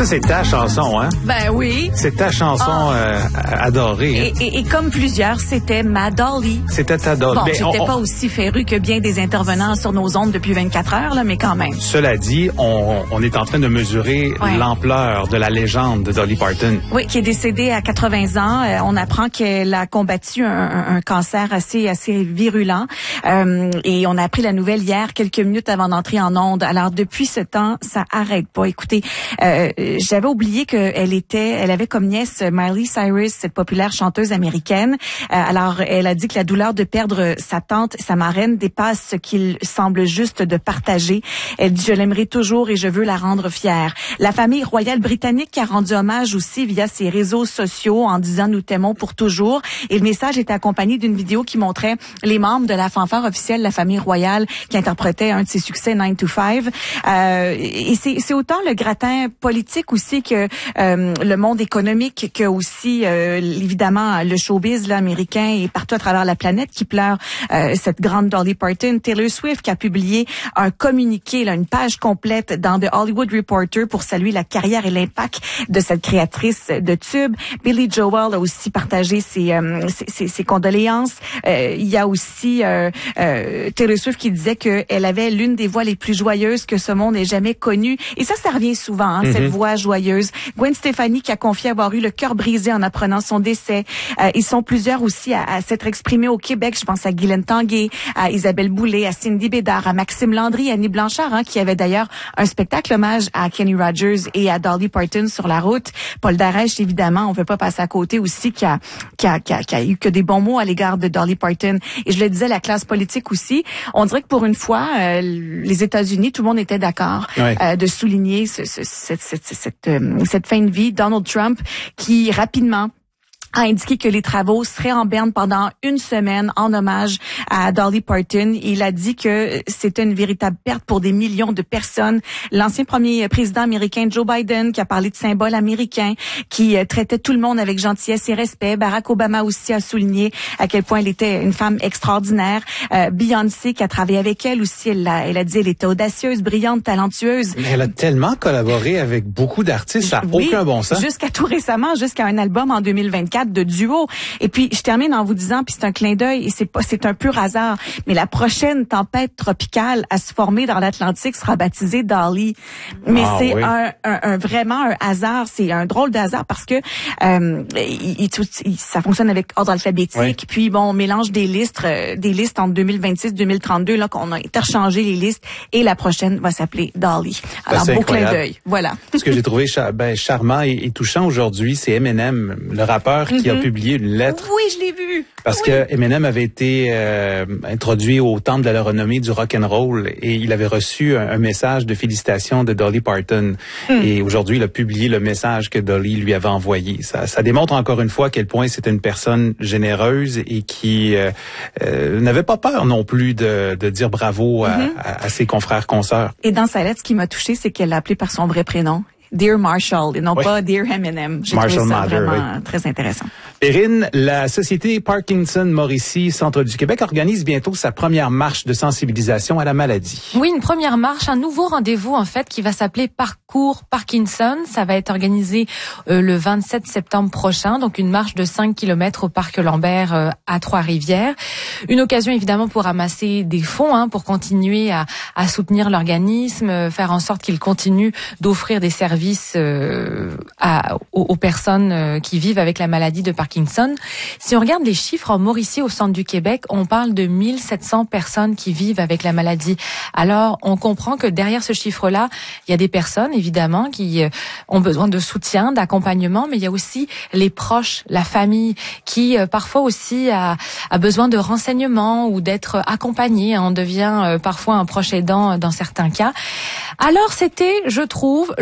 Ça, c'est ta chanson, hein? Ben oui. C'est ta chanson adorée. Et comme plusieurs, c'était ma Dolly. C'était ta Dolly. Bon, j'étais pas aussi féru que bien des intervenants sur nos ondes depuis 24 heures, là, mais quand même. Cela dit, on est en train de mesurer l'ampleur de la légende de Dolly Parton. Oui, qui est décédée à 80 ans. On apprend qu'elle a combattu un cancer assez virulent. Et on a appris la nouvelle hier, quelques minutes avant d'entrer en ondes. Alors, depuis ce temps, ça arrête pas. Écoutez, j'avais oublié elle avait comme nièce Miley Cyrus, cette populaire chanteuse américaine. Alors, elle a dit que la douleur de perdre sa tante, sa marraine, dépasse ce qu'il semble juste de partager. Elle dit, je l'aimerai toujours et je veux la rendre fière. La famille royale britannique a rendu hommage aussi via ses réseaux sociaux en disant, nous t'aimons pour toujours. Et le message était accompagné d'une vidéo qui montrait les membres de la fanfare officielle de la famille royale qui interprétait un de ses succès, 9 to 5. Et c'est autant le gratin politique aussi que le monde économique, que aussi évidemment le showbiz là, américain et partout à travers la planète qui pleure cette grande Dolly Parton. Taylor Swift qui a publié un communiqué, là, une page complète dans The Hollywood Reporter pour saluer la carrière et l'impact de cette créatrice de tubes. Billy Joel a aussi partagé ses condoléances. Il y a aussi Taylor Swift qui disait qu'elle avait l'une des voix les plus joyeuses que ce monde ait jamais connues. Et ça revient souvent, cette voix joyeuse. Gwen Stefani qui a confié avoir eu le cœur brisé en apprenant son décès. Ils sont plusieurs aussi à s'être exprimés au Québec. Je pense à Guylaine Tanguay, à Isabelle Boulay, à Cindy Bédard, à Maxime Landry, à Annie Blanchard, qui avait d'ailleurs un spectacle hommage à Kenny Rogers et à Dolly Parton sur la route. Paul Darèche, évidemment, on peut pas passer à côté aussi, qui a eu que des bons mots à l'égard de Dolly Parton. Et je le disais, la classe politique aussi. On dirait que pour une fois, les États-Unis, tout le monde était d'accord de souligner cette fin de vie. Donald Trump qui rapidement a indiqué que les travaux seraient en berne pendant une semaine en hommage à Dolly Parton. Il a dit que c'était une véritable perte pour des millions de personnes. L'ancien premier président américain Joe Biden qui a parlé de symbole américain, qui traitait tout le monde avec gentillesse et respect. Barack Obama aussi a souligné à quel point elle était une femme extraordinaire. Beyoncé qui a travaillé avec elle aussi, elle a dit elle était audacieuse, brillante, talentueuse. Mais elle a tellement collaboré avec beaucoup d'artistes, ça n'a aucun bon sens. Jusqu'à tout récemment, jusqu'à un album en 2024 de duo. Et puis, je termine en vous disant, puis c'est un clin d'œil, et c'est un pur hasard, mais la prochaine tempête tropicale à se former dans l'Atlantique sera baptisée Dolly. Mais c'est vraiment un hasard, c'est un drôle de hasard parce que ça fonctionne avec ordre alphabétique, puis bon, on mélange des listes entre 2026-2032, là, qu'on a interchangé les listes, et la prochaine va s'appeler Dolly. Alors, beau clin d'œil. Voilà. Ce que j'ai trouvé charmant et touchant aujourd'hui, c'est Eminem, le rappeur qui a publié une lettre. Oui, je l'ai vu. Parce que Eminem avait été introduit au temple de la renommée du rock and roll et il avait reçu un message de félicitations de Dolly Parton. Et aujourd'hui, il a publié le message que Dolly lui avait envoyé. Ça démontre encore une fois à quel point c'était une personne généreuse et qui n'avait pas peur non plus de dire bravo à ses confrères consoeurs. Et dans sa lettre, ce qui m'a touchée, c'est qu'elle l'a appelé par son vrai prénom. Dear Marshall, et non pas Dear Eminem. J'ai trouvé ça vraiment très intéressant. Perrine, la Société Parkinson Mauricie, Centre du Québec, organise bientôt sa première marche de sensibilisation à la maladie. Oui, une première marche, un nouveau rendez-vous en fait qui va s'appeler Parcours Parkinson. Ça va être organisé le 27 septembre prochain, donc une marche de 5 km au Parc Lambert à Trois-Rivières. Une occasion évidemment pour ramasser des fonds, pour continuer à soutenir l'organisme, faire en sorte qu'il continue d'offrir des services aux personnes qui vivent avec la maladie de Parkinson. Si on regarde les chiffres en Mauricie, au centre du Québec, on parle de 1700 personnes qui vivent avec la maladie. Alors, on comprend que derrière ce chiffre-là, il y a des personnes, évidemment, qui ont besoin de soutien, d'accompagnement, mais il y a aussi les proches, la famille, qui parfois aussi a besoin de renseignements ou d'être accompagné. On devient parfois un proche aidant dans certains cas. Alors, c'était, je trouve,